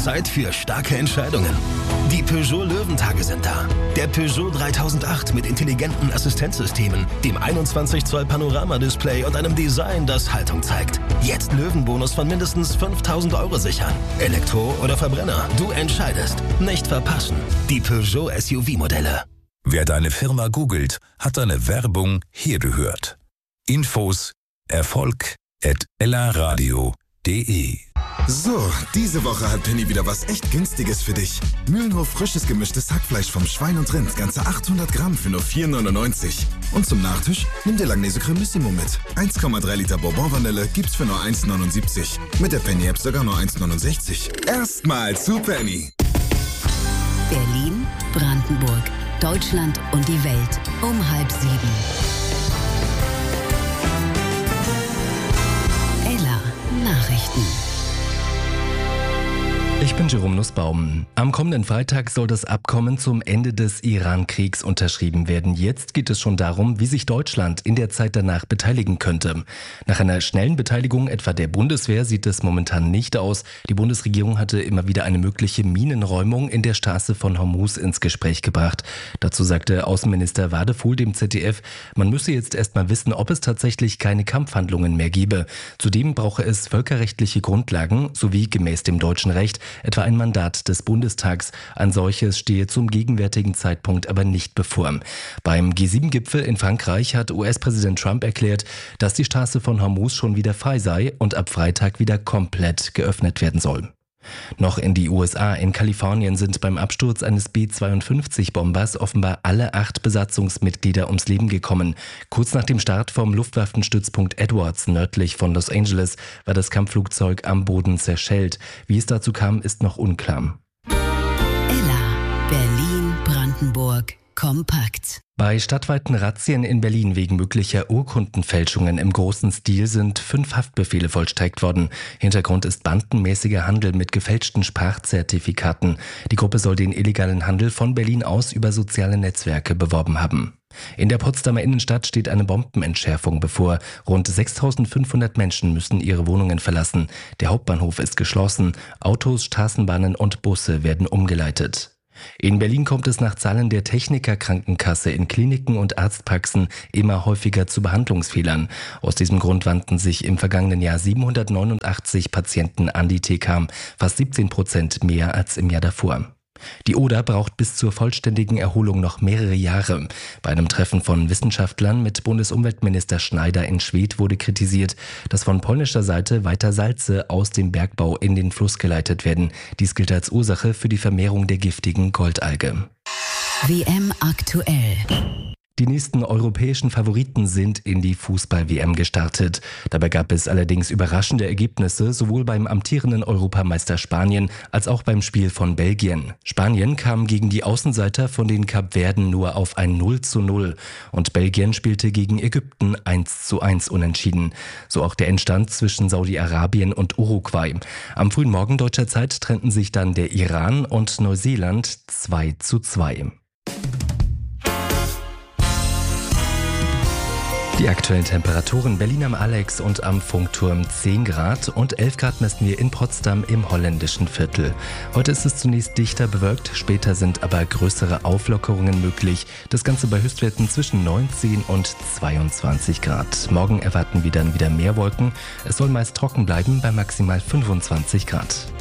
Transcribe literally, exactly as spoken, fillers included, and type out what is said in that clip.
Zeit für starke Entscheidungen. Die Peugeot Löwentage sind da. Der Peugeot dreitausendacht mit intelligenten Assistenzsystemen, dem einundzwanzig Zoll Panorama-Display und einem Design, das Haltung zeigt. Jetzt Löwenbonus von mindestens fünftausend Euro sichern. Elektro oder Verbrenner, du entscheidest. Nicht verpassen. Die Peugeot S U V-Modelle. Wer deine Firma googelt, hat deine Werbung hier gehört. Infos Erfolg at ellaradio punkt de. So, diese Woche hat Penny wieder was echt Günstiges für dich. Mühlenhof frisches gemischtes Hackfleisch vom Schwein und Rind, ganze achthundert Gramm für nur vier neunundneunzig. Und zum Nachtisch nimm dir Langnese Cremissimo mit. eins Komma drei Liter Bourbon-Vanille gibt's für nur eins neunundsiebzig. Mit der Penny-App sogar nur eins neunundsechzig. Erstmal zu Penny. Berlin, Brandenburg, Deutschland und die Welt um halb sieben. Nachrichten. Ich bin Jerome Nussbaum. Am kommenden Freitag soll das Abkommen zum Ende des Iran-Kriegs unterschrieben werden. Jetzt geht es schon darum, wie sich Deutschland in der Zeit danach beteiligen könnte. Nach einer schnellen Beteiligung etwa der Bundeswehr sieht es momentan nicht aus. Die Bundesregierung hatte immer wieder eine mögliche Minenräumung in der Straße von Hormuz ins Gespräch gebracht. Dazu sagte Außenminister Wadefuhl dem Z D F, man müsse jetzt erst mal wissen, ob es tatsächlich keine Kampfhandlungen mehr gebe. Zudem brauche es völkerrechtliche Grundlagen sowie gemäß dem deutschen Recht etwa ein Mandat des Bundestags. Ein solches stehe zum gegenwärtigen Zeitpunkt aber nicht bevor. Beim G sieben Gipfel in Frankreich hat U S-Präsident Trump erklärt, dass die Straße von Hormuz schon wieder frei sei und ab Freitag wieder komplett geöffnet werden soll. Noch in die U S A. In Kalifornien sind beim Absturz eines B zweiundfünfzig Bombers offenbar alle acht Besatzungsmitglieder ums Leben gekommen. Kurz nach dem Start vom Luftwaffenstützpunkt Edwards nördlich von Los Angeles war das Kampfflugzeug am Boden zerschellt. Wie es dazu kam, ist noch unklar. Ella, Berlin, Brandenburg. Kompakt. Bei stadtweiten Razzien in Berlin wegen möglicher Urkundenfälschungen im großen Stil sind fünf Haftbefehle vollstreckt worden. Hintergrund ist bandenmäßiger Handel mit gefälschten Sprachzertifikaten. Die Gruppe soll den illegalen Handel von Berlin aus über soziale Netzwerke beworben haben. In der Potsdamer Innenstadt steht eine Bombenentschärfung bevor. Rund sechstausendfünfhundert Menschen müssen ihre Wohnungen verlassen. Der Hauptbahnhof ist geschlossen. Autos, Straßenbahnen und Busse werden umgeleitet. In Berlin kommt es nach Zahlen der Techniker-Krankenkasse in Kliniken und Arztpraxen immer häufiger zu Behandlungsfehlern. Aus diesem Grund wandten sich im vergangenen Jahr siebenhundertneunundachtzig Patienten an die T K, fast siebzehn Prozent mehr als im Jahr davor. Die Oder braucht bis zur vollständigen Erholung noch mehrere Jahre. Bei einem Treffen von Wissenschaftlern mit Bundesumweltminister Schneider in Schwedt wurde kritisiert, dass von polnischer Seite weiter Salze aus dem Bergbau in den Fluss geleitet werden. Dies gilt als Ursache für die Vermehrung der giftigen Goldalge. W M aktuell. Die nächsten europäischen Favoriten sind in die Fußball-W M gestartet. Dabei gab es allerdings überraschende Ergebnisse, sowohl beim amtierenden Europameister Spanien als auch beim Spiel von Belgien. Spanien kam gegen die Außenseiter von den Kapverden nur auf ein null zu null und Belgien spielte gegen Ägypten eins zu eins unentschieden. So auch der Endstand zwischen Saudi-Arabien und Uruguay. Am frühen Morgen deutscher Zeit trennten sich dann der Iran und Neuseeland zwei zu zwei. Die aktuellen Temperaturen: Berlin am Alex und am Funkturm zehn Grad und elf Grad messen wir in Potsdam im holländischen Viertel. Heute ist es zunächst dichter bewölkt, später sind aber größere Auflockerungen möglich. Das Ganze bei Höchstwerten zwischen neunzehn und zweiundzwanzig Grad. Morgen erwarten wir dann wieder mehr Wolken. Es soll meist trocken bleiben bei maximal fünfundzwanzig Grad.